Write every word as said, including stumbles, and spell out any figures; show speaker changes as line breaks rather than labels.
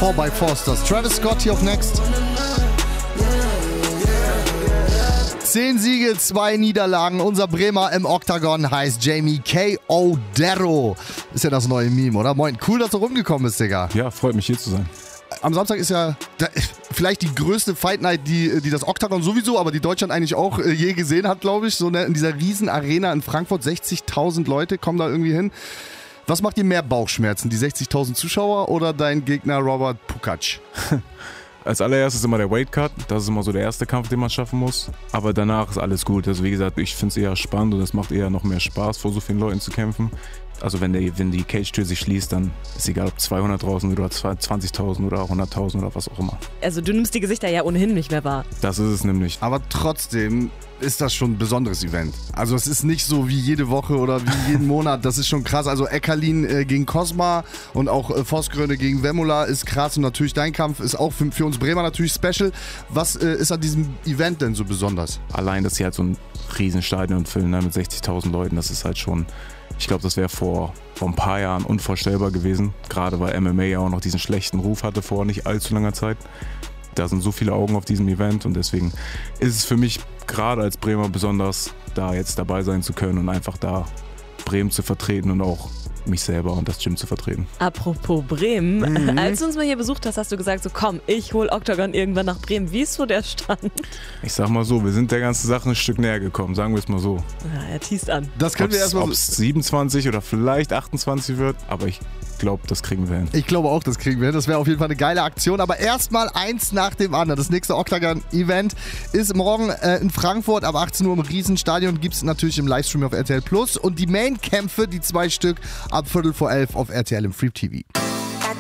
four by Forsters. Travis Scott hier auf Next. Zehn Siege, zwei Niederlagen. Unser Bremer im Oktagon heißt Jamie K. Odero. Ist ja das neue Meme, oder? Moin, cool, dass du rumgekommen bist, Digga.
Ja, freut mich hier zu sein.
Am Samstag ist ja da, vielleicht die größte Fight Night, die, die das Oktagon sowieso, aber die Deutschland eigentlich auch äh, je gesehen hat, glaube ich. So ne, in dieser riesen Arena in Frankfurt, sechzigtausend Leute kommen da irgendwie hin. Was macht dir mehr Bauchschmerzen, die sechzigtausend Zuschauer oder dein Gegner Robert Pukac?
Als allererstes immer der Weight Cut, das ist immer so der erste Kampf, den man schaffen muss. Aber danach ist alles gut. Also wie gesagt, ich finde es eher spannend und es macht eher noch mehr Spaß, vor so vielen Leuten zu kämpfen. Also wenn, der, wenn die Cage-Tür sich schließt, dann ist egal, ob zweihunderttausend oder zwanzigtausend oder hunderttausend oder was auch immer.
Also du nimmst die Gesichter ja ohnehin nicht mehr wahr.
Das ist es nämlich.
Aber trotzdem ist das schon ein besonderes Event. Also es ist nicht so wie jede Woche oder wie jeden Monat. Das ist schon krass. Also Eckerlin äh, gegen Cosma und auch äh, Vosgröne gegen Vemola ist krass. Und natürlich dein Kampf ist auch für, für uns Bremer natürlich special. Was äh, ist an diesem Event denn so besonders?
Allein, dass sie halt so ein Riesenstadion füllen, ne, mit sechzigtausend Leuten, das ist halt schon... Ich glaube, das wäre vor, vor ein paar Jahren unvorstellbar gewesen, gerade weil M M A ja auch noch diesen schlechten Ruf hatte vor nicht allzu langer Zeit. Da sind so viele Augen auf diesem Event und deswegen ist es für mich gerade als Bremer besonders, da jetzt dabei sein zu können und einfach da Bremen zu vertreten und auch mich selber und das Gym zu vertreten.
Apropos Bremen,
Mhm.
als du uns mal hier besucht hast, hast du gesagt, so komm, ich hol Oktagon irgendwann nach Bremen. Wie ist so der Stand?
Ich sag mal so, wir sind der ganzen Sache ein Stück näher gekommen, sagen wir es mal so.
Ja, er teast an.
Das können wir erstmal.
Ob es siebenundzwanzig oder vielleicht achtundzwanzig wird, aber ich glaube, das kriegen wir hin.
Ich glaube auch, das kriegen wir. Das wäre auf jeden Fall eine geile Aktion. Aber erstmal eins nach dem anderen. Das nächste Oktagon-Event ist morgen äh, in Frankfurt ab achtzehn Uhr im Riesenstadion. Gibt es natürlich im Livestream auf R T L Plus. Und die Main-Kämpfe, die zwei Stück, ab Viertel vor elf auf R T L im Free T V.